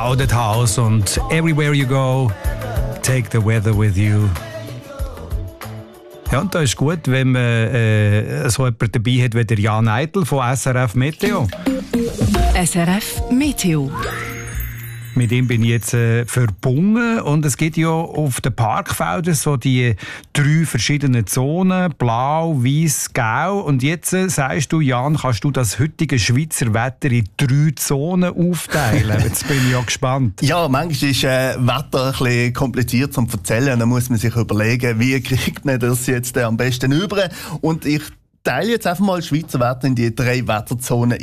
Crowded House und Everywhere You Go, Take the Weather With You. Ja, und da ist gut, wenn man so jemanden dabei hat wie der Jan Eitel von SRF Meteo. SRF Meteo. Mit ihm bin ich jetzt verbunden und es gibt ja auf den Parkfeldern so die 3 verschiedenen Zonen, blau, weiß, gelb. Und jetzt sagst du, Jan, kannst du das heutige Schweizer Wetter in 3 Zonen aufteilen? Jetzt bin ich ja gespannt. Ja, manchmal ist Wetter ein bisschen kompliziert zu erzählen. Da muss man sich überlegen, wie kriegt man das jetzt am besten über. Und ich teile jetzt einfach mal das Schweizer Wetter in die 3 Wetterzonen